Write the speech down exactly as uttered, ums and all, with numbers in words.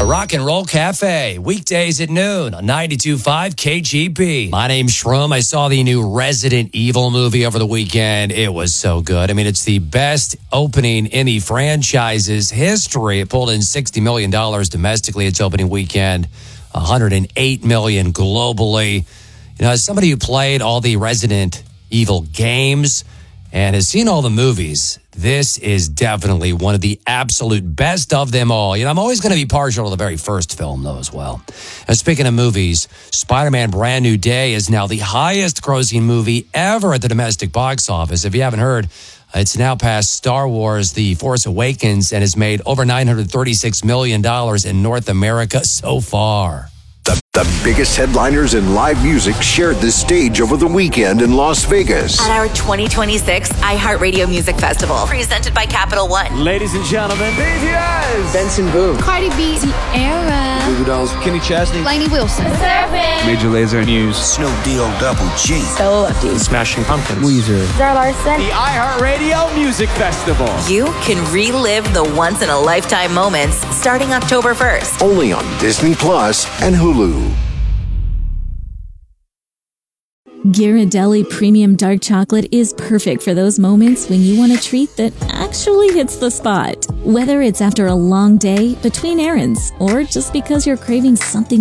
The Rock and Roll Cafe, weekdays at noon on ninety-two point five K G B. My name's Shroom. I saw the new Resident Evil movie over the weekend. It was so good. I mean, it's the best opening in the franchise's history. It pulled in sixty million dollars domestically its opening weekend, one hundred eight million dollars globally. You know, as somebody who played all the Resident Evil games and has seen all the movies, this is definitely one of the absolute best of them all. You know, I'm always going to be partial to the very first film, though, as well. And speaking of movies, Spider-Man Brand New Day is now the highest grossing movie ever at the domestic box office. If you haven't heard, it's now past Star Wars The Force Awakens and has made over nine hundred thirty-six million dollars in North America so far. The, the biggest headliners in live music shared the stage over the weekend in Las Vegas. At our twenty twenty-six iHeartRadio Music Festival, presented by Capital One. Ladies and gentlemen, B T S, Benson Boone, Cardi B, Tierra, Goo Goo Dolls, Kenny Chesney, Lainey Wilson, Surfing, Major Lazer, News, Snoop D-O Double G, Stella Lefty, Smashing Pumpkins, Weezer, Zara Larson. The iHeartRadio Music Festival. You can relive the once-in-a-lifetime moments starting October first. Only on Disney Plus and Hulu. Ghirardelli Premium Dark Chocolate is perfect for those moments when you want a treat that actually hits the spot. Whether it's after a long day, between errands, or just because you're craving something